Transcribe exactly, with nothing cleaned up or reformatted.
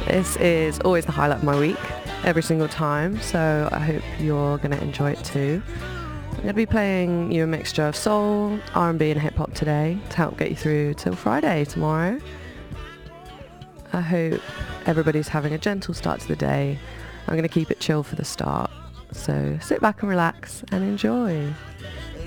This is always the highlight of my week, every single time, so I hope you're going to enjoy it too. I'm going to be playing you a mixture of soul, R and B and hip hop today to help get you through till Friday tomorrow. I hope everybody's having a gentle start to the day. I'm going to keep it chill for the start, so sit back and relax and enjoy.